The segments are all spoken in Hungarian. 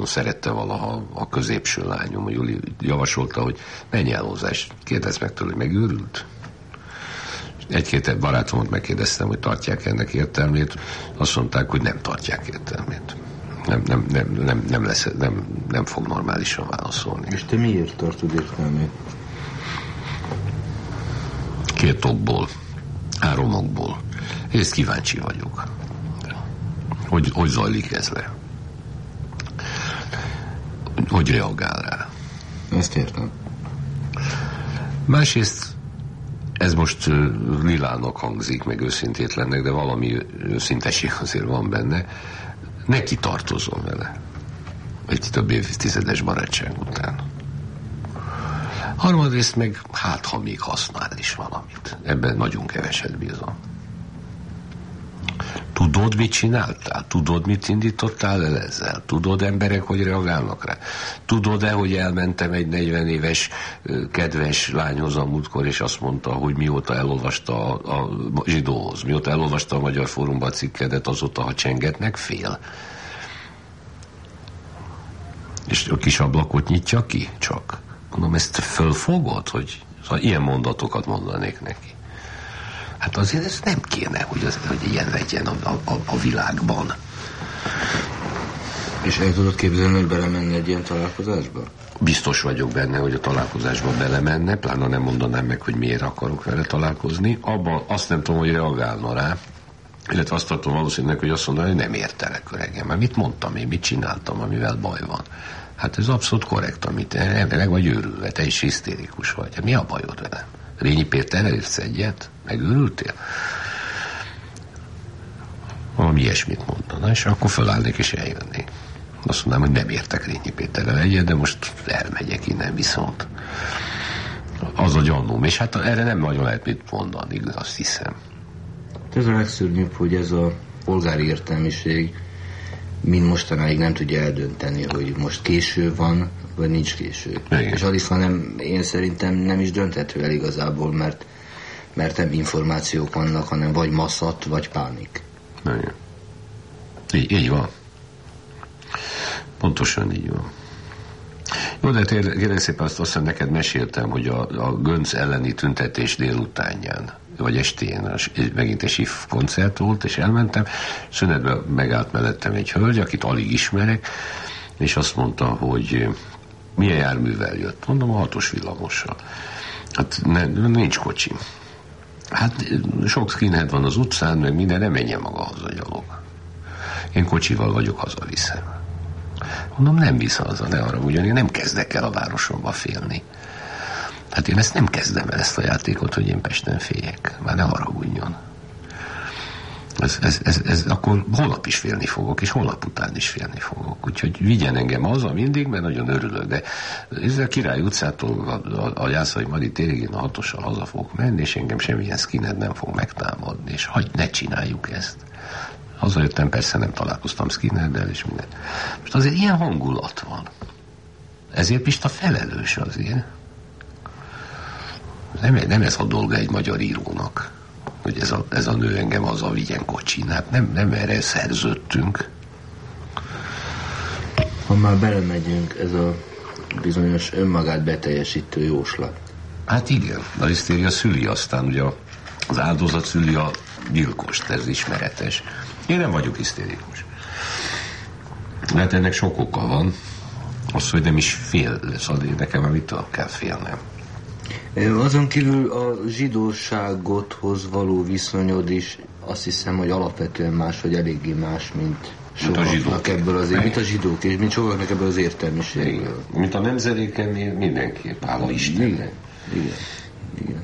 nagyon szerette valaha a középső lányom, a Juli javasolta, hogy menj el hozzá, és kérdezd meg tőle, hogy megőrült. Egy-két barátomat megkérdeztem, hogy tartják ennek értelmét, azt mondták, hogy nem tartják értelmét. Nem fog normálisan válaszolni. És te miért tartod értelmét? 2 okból, 3 okból. Ezt kíváncsi vagyok. Hogy zajlik ez le? Hogy reagál rá? Ezt értem. Másrészt ez most lilának hangzik, meg őszintétlennek, de valami őszinteség azért van benne. Neki tartozom vele. Egy több évtizedes barátság után. Harmadrészt meg, ha még használ is valamit. Ebben nagyon keveset bízom. Tudod, mit csináltál? Tudod, mit indítottál el ezzel? Tudod, emberek, hogy reagálnak rá? Tudod-e, hogy elmentem egy 40 éves kedves lányhoz a múltkor, és azt mondta, hogy mióta elolvasta a Zsidóhoz, mióta elolvasta a Magyar Fórumban cikkedet, azóta, ha csengetnek, fél. És a kis ablakot nyitja ki? Csak. Mondom, ezt fölfogod, hogy ilyen mondatokat mondanék neki? Hát azért ez nem kéne, hogy ilyen legyen a világban. És el tudod képzelni, hogy belemenne egy ilyen találkozásba? Biztos vagyok benne, hogy a találkozásba belemenne, pláne nem mondanám meg, hogy miért akarok vele találkozni. Abban azt nem tudom, hogy reagálna rá, illetve azt tartom valószínűleg, hogy azt mondaná, hogy nem értelek, öregem. Mert mit mondtam én, mit csináltam, amivel baj van? Hát ez abszolút korrekt, amit meg vagy őrülve, te is hisztérikus vagy. Hát mi a bajod velem? Rényi Péterrel érsz egyet? Megőrültél? Valami ilyesmit mondana, és akkor felállnék és eljönnék. Azt mondanám, hogy nem értek Rényi Péterrel egyet, de most elmegyek innen viszont. Az a gyanúm, és hát erre nem nagyon lehet mit mondani, azt hiszem. Ez a legszörnyűbb, hogy ez a polgári értelmiség mind mostanáig nem tudja eldönteni, hogy most késő van, vagy nincs késő. Igen. És Aliszka én szerintem nem is dönthető el igazából, mert nem információk vannak, hanem vagy masszat, vagy pánik. Igen. Így van. Pontosan így van. Jó, de kérlek szépen azt hiszem neked meséltem, hogy a Gönc elleni tüntetés délutánján, vagy estén megint egy SIF koncert volt, és elmentem, szünetben megállt mellettem egy hölgy, akit alig ismerek, és azt mondta, hogy milyen járművel jött. Mondom, a 6-os villamossal. Hát nincs kocsi. Hát sok skinhead van az utcán, meg minden, nem menjen maga haza gyalog. Én kocsival vagyok, hazaviszem. Mondom, nem visz haza, ne arra, ugyan én nem kezdek el a városomba félni. Hát én ezt nem kezdem el, ezt a játékot, hogy én Pesten féljek. Már ne haragudjon. Ez akkor holnap is félni fogok, és holnap után is félni fogok. Úgyhogy vigyen engem haza mindig, mert nagyon örülök. De ez a Király utcától a Jászai Mari térig én a 6-ossal haza fogok menni, és engem semmilyen skinhead nem fog megtámadni. És ne csináljuk ezt. Hazajöttem, persze nem találkoztam skinheaddel és minden. Most azért ilyen hangulat van. Ezért Pista felelős azért. Nem ez a dolga egy magyar írónak, hogy ez a nő engem haza vigyen kocsin. Hát nem erre szerződtünk. Ha már belemegyünk, ez a bizonyos önmagát beteljesítő jóslat. Hát igen, a hisztéria szüli aztán, ugye az áldozat szüli a gyilkost, ez ismeretes. Én nem vagyok hisztérikus. Hát ennek sok oka van. Az, hogy nem is fél, szóval nekem mitől kell félnem. Azon kívül a zsidóságothoz való viszonyod is azt hiszem, hogy alapvetően más, vagy eléggé más, mint sokaknak ebből az mint a zsidók, és mint sokaknak ebből az értelmiségből. Mint a nemzedéken mindenképp, hála Istennek. Igen.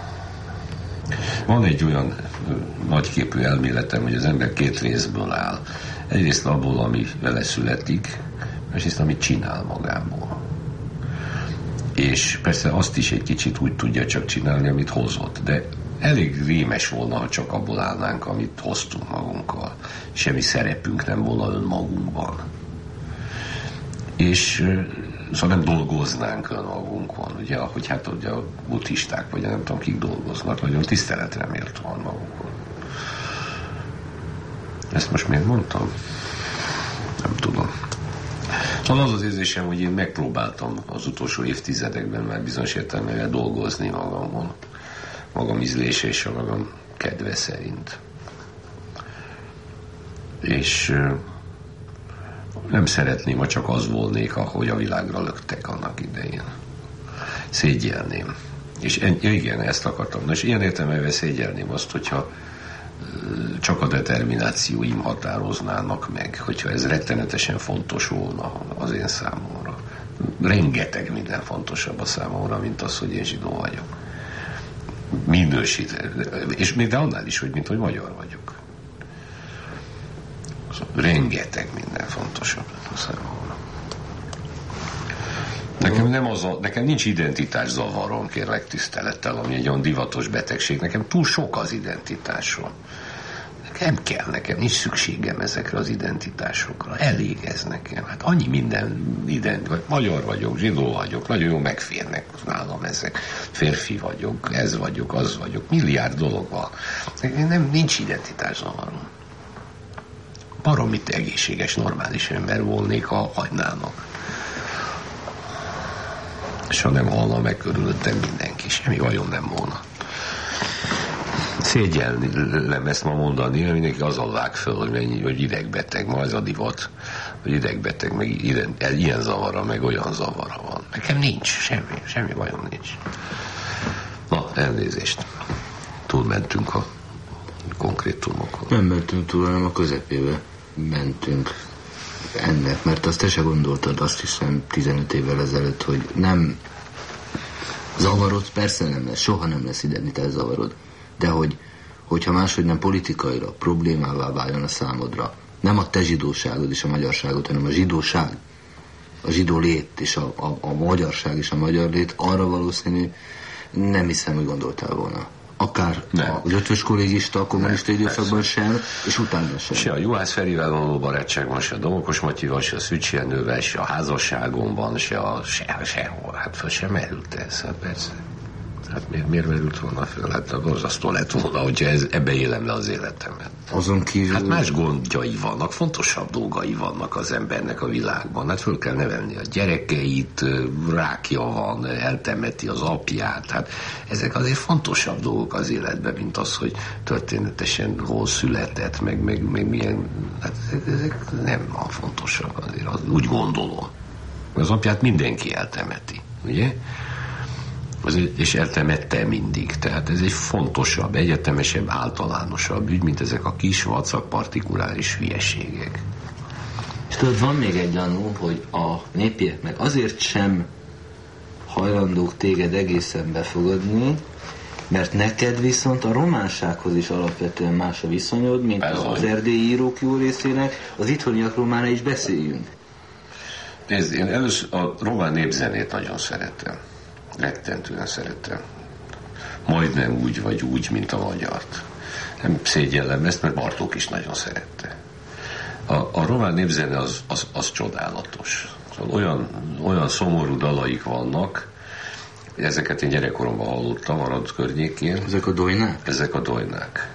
Van egy olyan nagyképű elméletem, hogy az ember 2 részből áll. Egyrészt abból, ami vele születik, másrészt amit csinál magából. És persze azt is egy kicsit úgy tudja csak csinálni, amit hozott, de elég rémes volna, ha csak abból állnánk, amit hoztunk magunkkal. Semmi szerepünk nem volna önmagunkban. És szóval nem dolgoznánk önmagunkon, ugye, ahogy hát ugye a buddhisták, vagy nem tudom, kik dolgoznak, nagyon tiszteletre méltóan magunkon. Ezt most miért mondtam? Nem tudom. Az az érzésem, hogy én megpróbáltam az utolsó évtizedekben már bizonyos értelmében dolgozni magamon, magam ízlése és a magam kedve szerint. És nem szeretném, ha csak az volnék, ahogy a világra löktek annak idején. Szégyelném. És igen, ezt akartam. És ilyen értelemben szégyelném azt, hogyha csak a determinációim határoznának meg, hogyha ez rettenetesen fontos volna az én számomra. Rengeteg minden fontosabb a számomra, mint az, hogy én zsidó vagyok. És még de annál is, hogy mint hogy magyar vagyok. Szóval rengeteg minden fontosabb a számomra. Nekem nincs identitászavarom, kérlek tisztelettel, ami egy olyan divatos betegség. Nekem túl sok az identitásom. Nekem nincs szükségem ezekre az identitásokra. Elég ez nekem. Hát annyi minden magyar vagyok, zsidó vagyok, nagyon jól megférnek nálam ezek. Férfi vagyok, ez vagyok, az vagyok, milliárd dolog van. Nincs identitászavarom. Baromit egészséges, normális ember volnék, ha hagynának. És ha nem halna meg körülöttem mindenki, semmi bajom nem volna. Szégyellem ezt ma mondani, mert mindenki azzal vág föl, hogy idegbeteg, ma ez a divat, hogy idegbeteg, meg ilyen zavara, meg olyan zavara van. Nekem nincs, semmi bajom nincs. Na, elnézést. Túlmentünk a konkrétumokon. Nem mentünk túl, hanem a közepébe mentünk ennek, mert azt te se gondoltad, azt hiszem 15 évvel ezelőtt, hogy nem zavarod, persze nem lesz, soha nem lesz identitás zavarod, de hogyha máshogy nem politikailag problémává váljon a számodra, nem a te zsidóságod és a magyarságod, hanem a zsidóság, a zsidó lét és a magyarság és a magyar lét, arra valószínű nem hiszem, hogy gondoltál volna. Akár az ötvös kollégista, a kommunista időszakban sem, és utána sem. Se a Juhász Ferivel való barátságban, se a Domokos Matyival, se a Szücs Jenővel, se a házasságomban, sehol. Hát föl sem merült ez, hát persze. Hát miért merült volna föl? Hát borzasztó lett volna, hogyha ebbe élem le az életemet. Azon kívül... Hát más gondjai vannak, fontosabb dolgai vannak az embernek a világban. Hát föl kell nevelni a gyerekeit, rákja van, eltemeti az apját. Hát ezek azért fontosabb dolgok az életben, mint az, hogy történetesen hol született, meg milyen... Hát ezek nem a fontosak azért, úgy gondolom. Az apját mindenki eltemeti, ugye? És eltemette mindig. Tehát ez egy fontosabb, egyetemesebb, általánosabb ügy, mint ezek a kis, vacak, partikuláris hülyeségek. És tudod, van még egy gyanú, hogy a népiek meg azért sem hajlandók téged egészen befogadni, mert neked viszont a románsághoz is alapvetően más a viszonyod, mint az erdélyi írók jó részének, az itthoniakról már ne is beszéljünk. Nézd, én először a román népzenét nagyon szeretem. Rettentően szeretem. Majdnem úgy vagy úgy, mint a magyart. Nem szégyellem ezt, mert Bartók is nagyon szerette. A román népzene az csodálatos. Szóval olyan szomorú dalaik vannak, ezeket én gyerekkoromban hallottam, Arad környékén. Ezek a dojnák? Ezek a dojnák.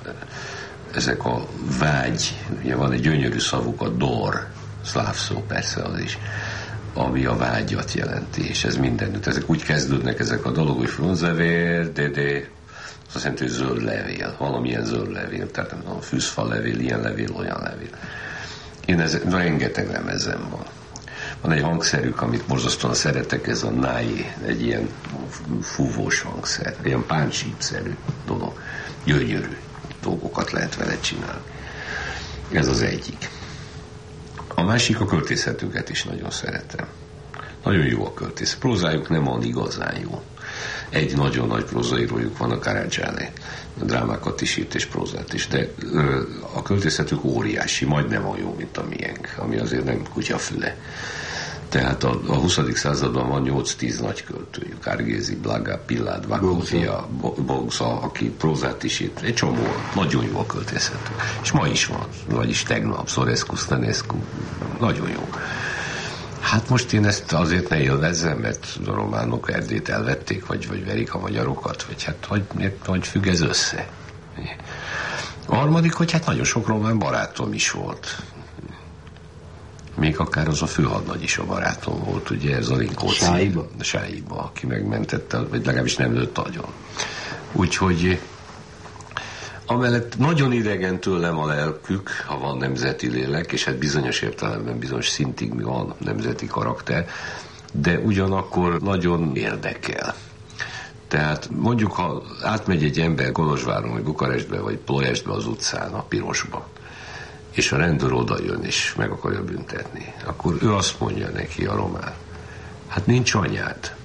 Ezek a vágy, ugye van egy gyönyörű szavuk, a dor, szláv szó persze az is, ami a vágyat jelenti, és ez mindenütt. Ezek úgy kezdődnek ezek a dolgok, hogy frunzevér, de azt jelenti, hogy zöld levél, valamilyen zöld levél, tehát nem tudom, fűszfa levél, ilyen levél, olyan levél. Én rengeteg lemezem van. Van egy hangszerük, amit borzasztóan szeretek, ez a náj, egy ilyen fúvós hangszer, ilyen páncsípszerű dolog. Gyönyörű dolgokat lehet vele csinálni. Ez az egyik. A másik, a költészetüket is nagyon szeretem. Nagyon jó a költészet. Prózájuk nem van igazán jó. Egy nagyon nagy prózaírójuk van, a Karadzsáné. A drámákat is írt, és prózát is. De a költészetük óriási, majdnem olyan jó, mint a miénk, ami azért nem kutyafüle. Tehát a 20. században van 8-10 nagy költőjük. Árgézi, Blaga, Pillád, Vakófia, Bogza, aki prózát is írt. Egy csomó, nagyon jó a költészetük. És ma is van, vagyis tegnap, Szorescu, Stanescu, nagyon jó. Hát most én ezt azért ne élvezzem, mert a románok Erdélyt elvették, vagy verik a magyarokat, vagy hát hogy függ ez össze. A harmadik, hogy hát nagyon sok román barátom is volt. Még akár az a főhadnagy is a barátom volt, ugye, ez a Rinkóci. Sáiba, aki megmentette, vagy legalábbis nem lőtt agyon. Úgyhogy amellett nagyon idegen tőlem a lelkük, ha van nemzeti lélek, és hát bizonyos értelemben, bizonyos szintig mi van nemzeti karakter, de ugyanakkor nagyon érdekel. Tehát mondjuk, ha átmegy egy ember Kolozsváron, vagy Bukarestbe, vagy Ploieștbe az utcán, a pirosba, és a rendőr oda jön, és meg akarja büntetni, akkor ő azt mondja neki, a román, hát nincs anyád.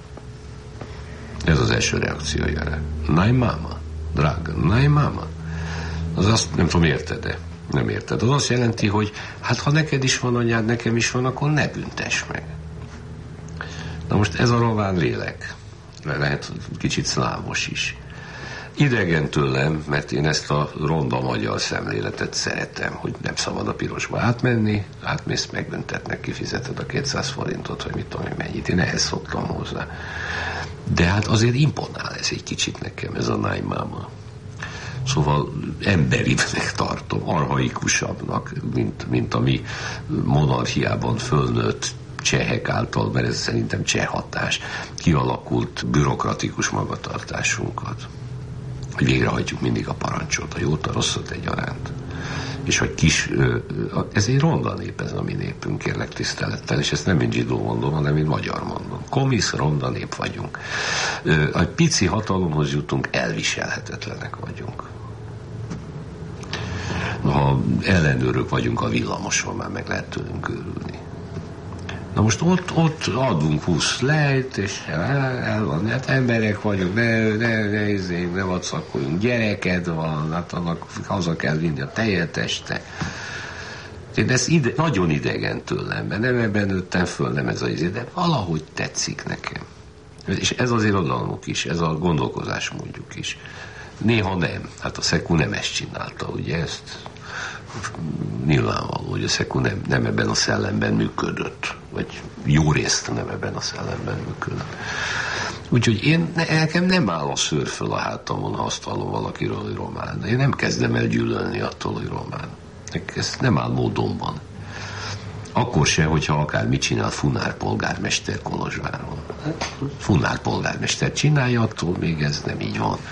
Ez az első reakciója erre. Nai mama, drága, nai mama. Az azt, nem tudom, érted-e? Nem érted. Az azt jelenti, hogy hát ha neked is van anyád, nekem is van, akkor ne büntess meg. Na most ez a román lélek. Lehet kicsit szlávos is. Idegen tőlem, mert én ezt a ronda magyar szemléletet szeretem, hogy nem szabad a pirosba átmenni, átmész, megbüntetnek, kifizeted a 200 forintot, vagy mit tudom én mennyit. Én ehhez szoktam hozzá. De hát azért imponál ez egy kicsit nekem, ez a nai mama. Szóval emberibbnek tartom, archaikusabbnak, mint a mi monarchiában fölnőtt csehek által, mert ez szerintem cseh hatás, kialakult bürokratikus magatartásunkat. Hogy végrehajtjuk mindig a parancsot, a jót, a rosszat egyaránt. És hogy ez egy ronda nép, ez a mi népünk, kérlek tisztelettel, és ezt nem én zsidó mondom, hanem én magyar mondom. Komisz, ronda nép vagyunk. A pici hatalomhoz jutunk, elviselhetetlenek vagyunk. Ha ellenőrök vagyunk a villamoson, már meg lehet tőlünk őrülni. Na most ott adunk 20 lejt, és el van, hát emberek vagyunk, ne vacakoljunk, gyereked van, hát annak haza kell vinni a tejet este. Én ez nagyon idegen tőlem, mert nem ebben nőttem föl, nem ez az izé, de valahogy tetszik nekem. És ez az irodalmuk is, ez a gondolkozásmódjuk is. Néha nem, hát a Szeku nem ezt csinálta, ugye ezt nyilvánvaló, hogy a Szeku nem ebben a szellemben működött, vagy jó részt nem ebben a szellemben működött. Úgyhogy nekem nem áll a szőr föl a hátamon, ha azt hallom valakiről, hogy román. Én nem kezdem el gyűlölni attól, hogy román. Ez nem áll módonban. Akkor se, hogyha akár mit csinál Funár polgármester Kolozsváron. Funár polgármester csinálja, attól még ez nem így van.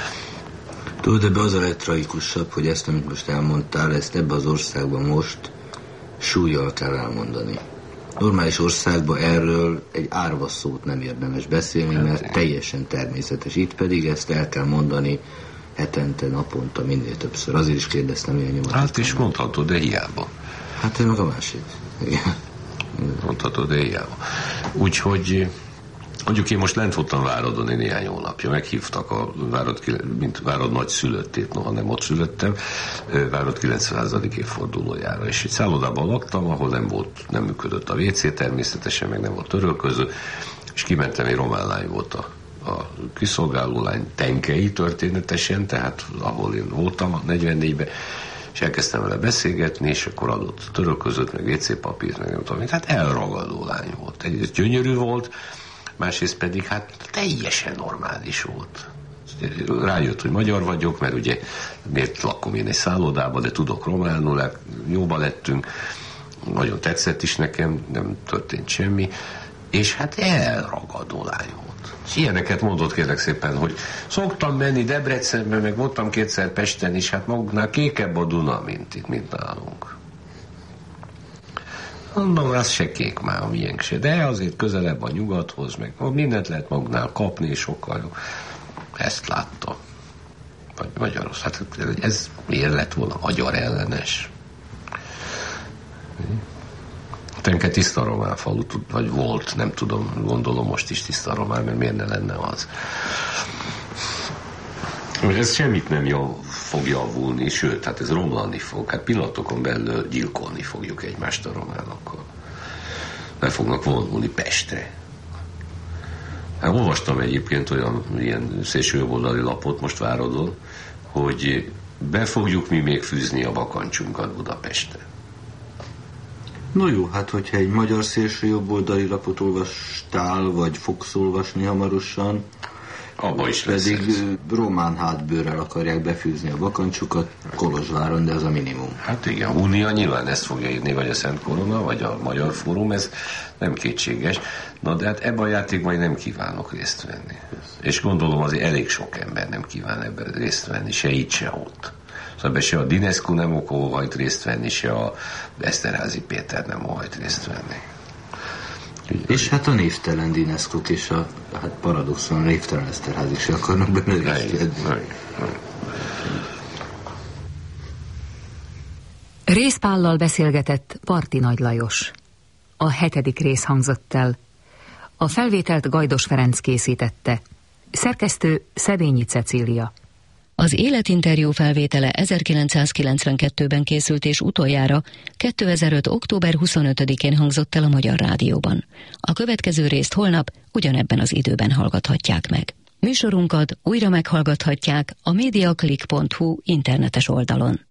Tudod, ebbe az a legtragikusabb, hogy ezt, amit most elmondtál, ezt ebbe az országban most súllyal kell elmondani. Normális országban erről egy árva szót nem érdemes beszélni, mert teljesen természetes. Itt pedig ezt el kell mondani hetente, naponta, minél többször. Azért is kérdeztem, milyen nyomat. Hát is mondhatod, de hiába. Hát ez meg a másik. Igen. Mondhatod, de hiába. Úgyhogy mondjuk én most lent voltam Váradon néhány hónapja, meghívtak a Várad nagyszülöttét, noha nem ott születtem, Várad 90. évfordulójára, és egy szállodában laktam, ahol nem működött a WC, természetesen meg nem volt törölköző, és kimentem, egy román lány volt a kiszolgáló lány, Tenkei történetesen, tehát ahol én voltam a 44-ben, és elkezdtem vele beszélgetni, és akkor adott törölközőt, meg WC papírt, meg nem tudom, hát elragadó lány volt. Egyrészt gyönyörű volt, másrészt pedig hát teljesen normális volt. Rájött, hogy magyar vagyok, mert ugye miért lakom én egy szállodában, de tudok románul, jóba lettünk, nagyon tetszett is nekem, nem történt semmi, és hát elragadó lány volt. És ilyeneket mondott, kérlek szépen, hogy szoktam menni Debrecenbe, meg voltam 2-szer Pesten is, hát maguknál kékebb a Duna, mint nálunk. Mondom, az se kék már, a miénk se, de azért közelebb a nyugathoz, meg mindent lehet maguknál kapni, és sokkal jobb. Ezt láttam. Vagy Magyarország. Hát ez miért lett volna magyar ellenes? Tenke tiszta román falu, vagy volt, nem tudom, gondolom most is tiszta román, mert miért ne lenne az? Ez semmit nem fog javulni, sőt, hát ez romlani fog. Hát pillanatokon belül gyilkolni fogjuk egymást a románokkal. Le fognak vonulni Pestre. Hát olvastam egyébként ilyen szélsőjobboldali lapot most Váradon, hogy be fogjuk mi még fűzni a bakancsunkat Budapestre. No jó, hát hogyha egy magyar szélsőjobboldali lapot olvastál, vagy fogsz olvasni hamarosan, Abba is lesz. Pedig román hátbőrrel akarják befűzni a bakancsukat Kolozsváron, de az a minimum. Hát igen, Unia nyilván ezt fogja írni, vagy a Szent Korona, vagy a Magyar Fórum, ez nem kétséges. Na de hát ebben a játékban én nem kívánok részt venni. És gondolom azért elég sok ember nem kíván ebben részt venni, se itt, se ott. Szóval se a Dinescu nem óhajt részt venni, se a Eszterházy Péter nem óhajt részt venni. És hát a névtelen Dinescuk és a paradoxon névtelen Eszterházy se akarnak benne részt. Rézpállal beszélgetett Parti Nagy Lajos. A 7. rész hangzott el. A felvételt Gajdos Ferenc készítette. Szerkesztő Szedényi Cecília. Az életinterjú felvétele 1992-ben készült, és utoljára 2005. október 25-én hangzott el a Magyar Rádióban. A következő részt holnap ugyanebben az időben hallgathatják meg. Műsorunkat újra meghallgathatják a mediaclick.hu internetes oldalon.